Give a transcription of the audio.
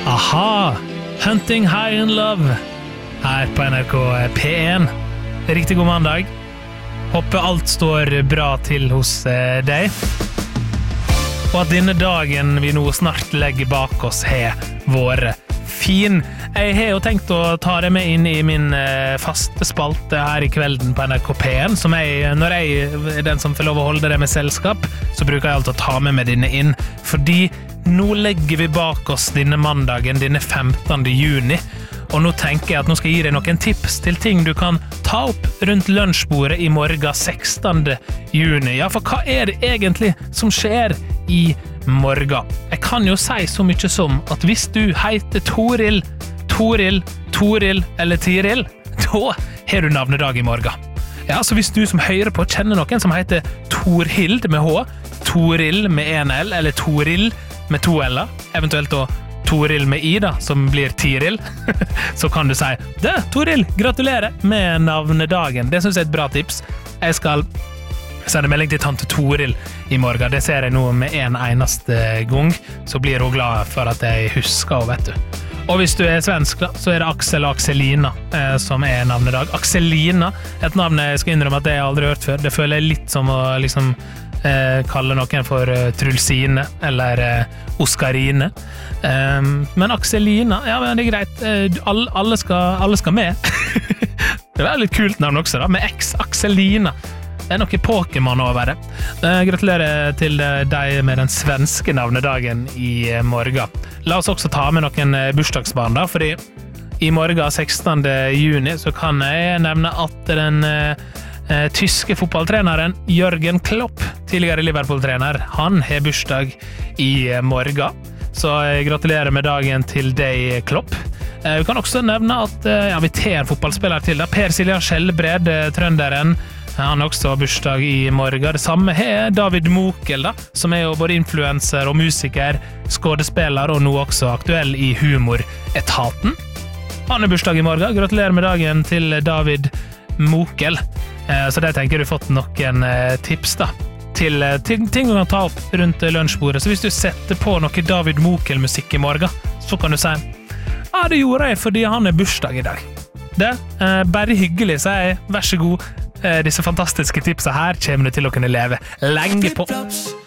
Aha, Hunting High in Love her på NRK P1. Riktig god mandag. Håper alt står bra til hos deg. Og at denne dagen vi nå snart legger bak oss har vært fin. Jeg har jo tenkt å ta det med inn i min faste spalte her i kvelden på NRK P1, som når jeg er den som får lov å holde det med selskap, så bruker jeg alltid å ta med meg denne inn, fordi nå legger vi bak oss denne mandagen, denne 15. juni, og nå tenker jeg at nå skal jeg gi deg noen tips til ting du kan ta opp rundt lunsjbordet i morgen 16. juni. Ja, for hva er det egentlig som skjer i morgen? Jeg kan jo si så mye som at hvis du heter Toril eller Tiril, da har du navnedag i morgen. Ja, så hvis du som hører på kjenner noen som heter Torhild med H, Toril med en L, eller Toril med 2 L, eventuelt da Toril med I da, som blir Tiril, så kan du si, Toril, gratulerer med navnedagen. Det synes jeg er et bra tips. Jeg skal sende melding til tante Toril i morgen. Det ser jeg nå med en eneste gang, så blir hun glad for at jeg husker, vet du. Og hvis du er svensk da, så er det Aksel og Akselina som er navnedag. Akselina, et navn jeg skal innrømme at jeg aldri har hørt før. Det føler jeg litt som å liksom kalle noen for Trulsine eller Oskarine. Men Akselina, ja, men det er greit. Alle skal med. Det er litt kult navn også da, med X, Akselina. Det er noe Pokémon over det. Gratulerer til deg med den svenske navnedagen i morgen. La oss også ta med noen bursdagsbarn da, fordi i morgen 16. juni så kan jeg nevne at den tyske fotballtreneren Jürgen Klopp, tidligere Liverpool-trener, han har bursdag i morgen. Så jeg gratulerer med dagen til deg, Klopp. Vi kan også nevne at vi tar en fotballspiller til da. Per Silja Skjelbred, trønderen, han har også bursdag i morgen. Det samme er David Mokel, da, som er jo både influencer og musiker, skådespiller og nå også aktuell i humoretaten. Han har bursdag i morgen. Gratulerer med dagen til David Mokel. Så det tenker du fått noen tips da, til ting du kan ta opp rundt lunsjbordet. Så hvis du setter på noe David Mokel-musikk i morgen, så kan du si, det gjorde jeg fordi han har bursdag i dag. Det bare hyggelig, sier jeg. Vær så god. Disse fantastiske tipsene her kommer du til å kunne leve lenge på.